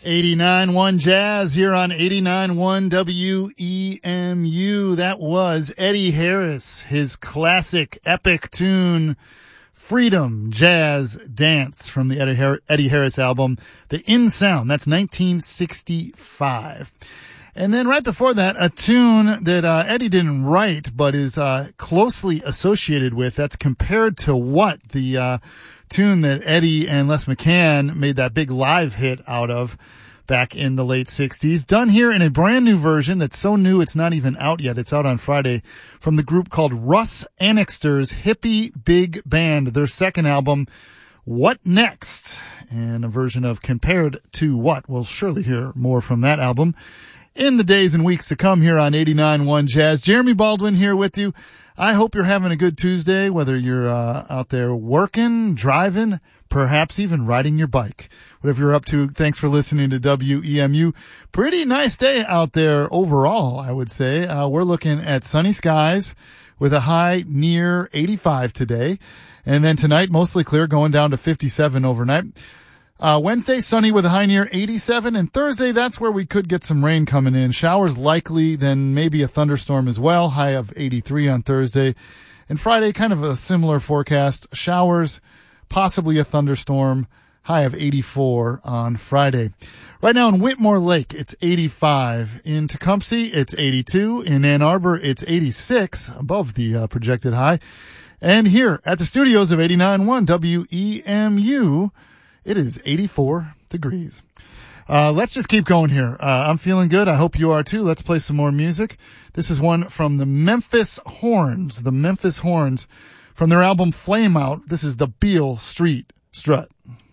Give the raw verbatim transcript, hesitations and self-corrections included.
eighty-nine point one Jazz here on eighty-nine point one W E M U. That was Eddie Harris, his classic epic tune, Freedom Jazz Dance, from the Eddie, Har- Eddie Harris album, The In Sound. That's nineteen sixty-five. And then right before that, a tune that uh, Eddie didn't write but is uh, closely associated with. That's Compared to What, the uh, tune that Eddie and Les McCann made that big live hit out of back in the late sixties. Done here in a brand new version that's so new it's not even out yet. It's out on Friday from the group called Russ Annixter's Hippie Big Band, their second album, What Next? And a version of Compared to What. We'll surely hear more from that album in the days and weeks to come here on eighty-nine point one Jazz. Jeremy Baldwin here with you. I hope you're having a good Tuesday, whether you're uh, out there working, driving, perhaps even riding your bike. Whatever you're up to, thanks for listening to W E M U. Pretty nice day out there overall, I would say. Uh, we're looking at sunny skies with a high near eighty-five today. And then tonight, mostly clear, going down to fifty-seven overnight. Uh, Wednesday, sunny with a high near eighty-seven. And Thursday, that's where we could get some rain coming in. Showers likely, then maybe a thunderstorm as well. High of eighty-three on Thursday. And Friday, kind of a similar forecast. Showers, possibly a thunderstorm. High of eighty-four on Friday. Right now in Whitmore Lake, it's eighty-five. In Tecumseh, it's eighty-two. In Ann Arbor, it's eighty-six, above the uh, projected high. And here at the studios of eighty-nine point one W E M U, it is eighty-four degrees. Uh, let's just keep going here. Uh, I'm feeling good. I hope you are too. Let's play some more music. This is one from the Memphis Horns. The Memphis Horns from their album Flame Out. This is the Beale Street Strut.